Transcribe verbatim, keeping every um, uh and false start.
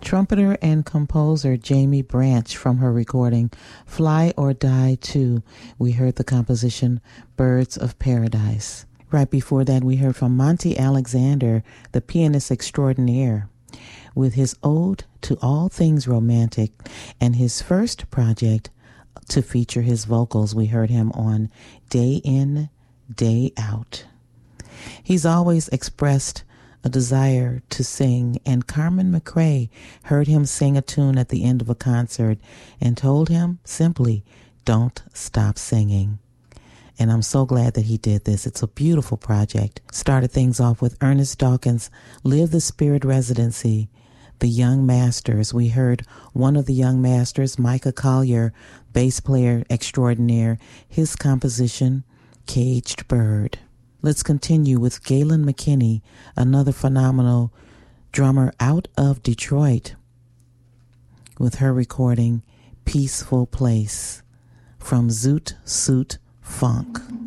Trumpeter and composer Jamie Branch from her recording Fly or Die two. We heard the composition Birds of Paradise. Right before that, we heard from Monty Alexander, the pianist extraordinaire, with his Ode to All Things Romantic and his first project to feature his vocals. We heard him on Day In, Day Out. He's always expressed a desire to sing, and Carmen McRae heard him sing a tune at the end of a concert and told him simply, don't stop singing. And I'm so glad that he did this. It's a beautiful project. Started things off with Ernest Dawkins' Live the Spirit Residency, The Young Masters. We heard one of the Young Masters, Micah Collier, bass player extraordinaire, his composition, Caged Bird. Let's continue with Galen McKinney, another phenomenal drummer out of Detroit, with her recording Peaceful Place from Zoot Suit Funk.